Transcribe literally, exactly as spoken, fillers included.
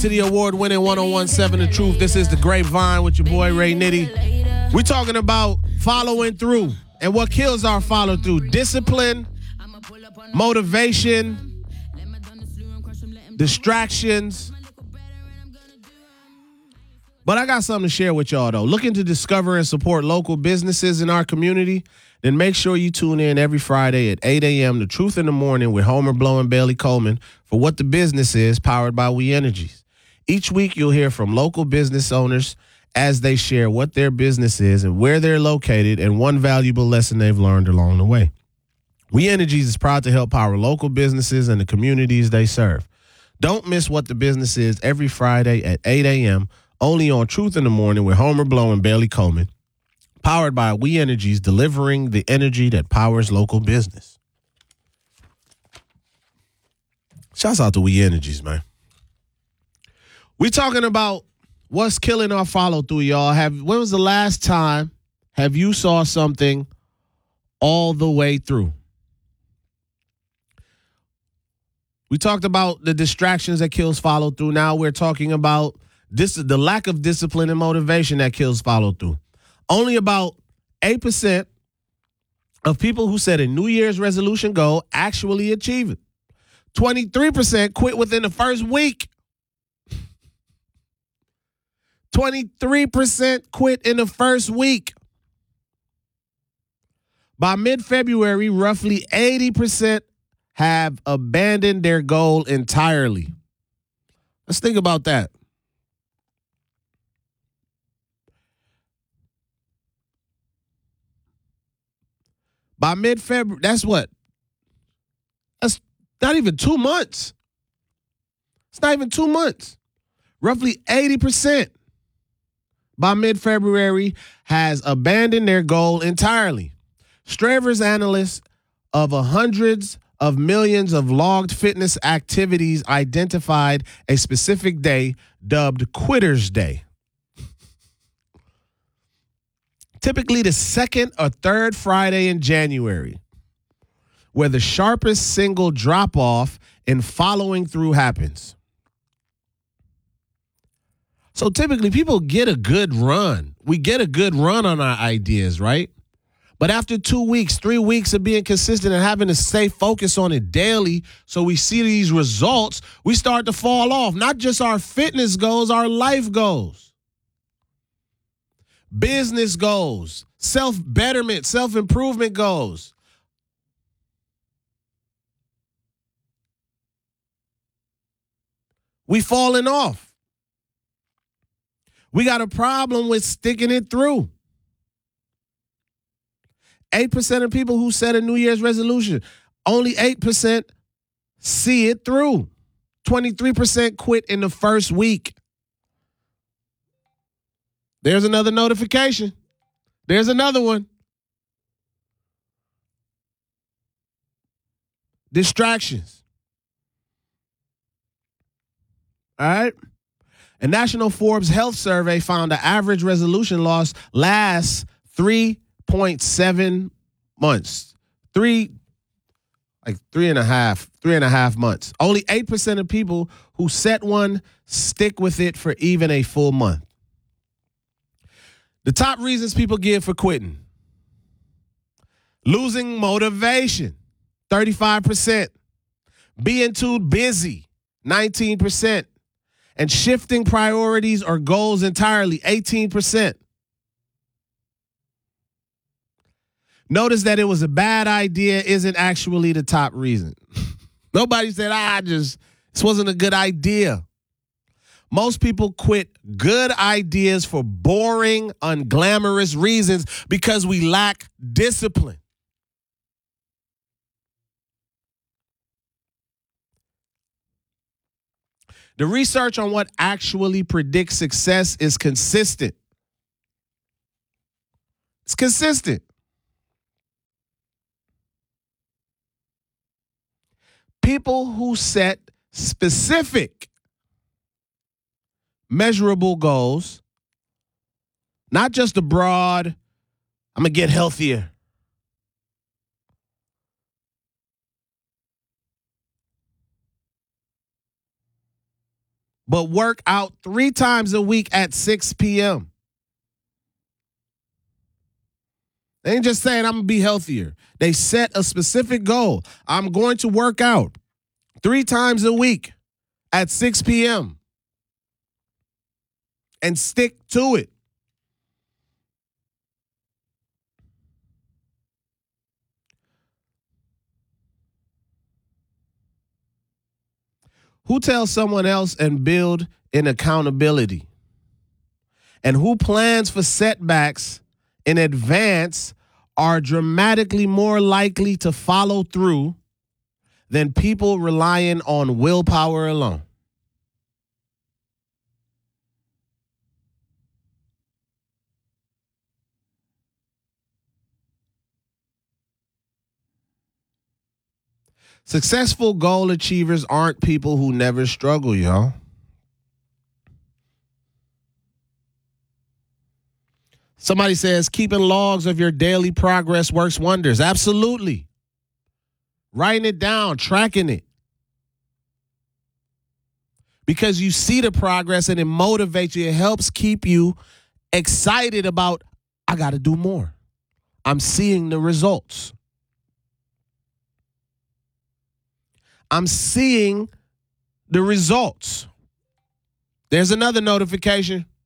To the award-winning one oh one point seven The Truth. This is The Grapevine with your boy Ray Nitty. We're talking about following through and what kills our follow through. Discipline, motivation, distractions. But I got something to share with y'all, though. Looking to discover and support local businesses in our community? Then make sure you tune in every Friday at eight a.m. The Truth in the Morning with Homer Blow and Bailey Coleman for What the Business Is, powered by We Energies. Each week, you'll hear from local business owners as they share what their business is and where they're located and one valuable lesson they've learned along the way. We Energies is proud to help power local businesses and the communities they serve. Don't miss What the Business Is every Friday at eight a.m. only on Truth in the Morning with Homer Blow and Bailey Coleman, powered by We Energies, delivering the energy that powers local business. Shouts out to We Energies, man. We talking about what's killing our follow through, y'all. Have when was the last time have you saw something all the way through? We talked about the distractions that kills follow through. Now we're talking about this the lack of discipline and motivation that kills follow through. Only about eight percent of people who set a New Year's resolution goal actually achieve it. twenty-three percent quit within the first week. twenty-three percent quit in the first week. By mid-February, roughly eighty percent have abandoned their goal entirely. Let's think about that. By mid-February, that's what? That's not even two months. It's not even two months. Roughly eighty percent by mid-February has abandoned their goal entirely. Straver's analysts of a hundreds of millions of logged fitness activities identified a specific day dubbed Quitter's Day. Typically the second or third Friday in January, where the sharpest single drop-off in following through happens. So typically people get a good run. We get a good run on our ideas, right? But after two weeks, three weeks of being consistent and having to stay focused on it daily so we see these results, we start to fall off. Not just our fitness goals, our life goals. Business goals, self-betterment, self-improvement goals. We falling off. We got a problem with sticking it through. eight percent of people who set a New Year's resolution, only eight percent see it through. twenty-three percent quit in the first week. There's another notification. There's another one. Distractions. All right. A National Forbes Health Survey found the average resolution loss lasts three point seven months. Three, like three and a half, three and a half months. Only eight percent of people who set one stick with it for even a full month. The top reasons people give for quitting. Losing motivation, thirty-five percent. Being too busy, nineteen percent. And shifting priorities or goals entirely, eighteen percent. Notice that it was a bad idea isn't actually the top reason. Nobody said, ah, I just, this wasn't a good idea. Most people quit good ideas for boring, unglamorous reasons because we lack discipline. The research on what actually predicts success is consistent. It's consistent. People who set specific, measurable goals, not just the broad, I'm going to get healthier. but work out three times a week at six p.m. They ain't just saying I'm going to be healthier. They set a specific goal. I'm going to work out three times a week at six p.m. and stick to it. Who tells someone else and build in accountability? And who plans for setbacks in advance are dramatically more likely to follow through than people relying on willpower alone. Successful goal achievers aren't people who never struggle, y'all. Somebody says keeping logs of your daily progress works wonders. Absolutely. Writing it down, tracking it. Because you see the progress and it motivates you. It helps keep you excited about, I got to do more. I'm seeing the results. I'm seeing the results. There's another notification.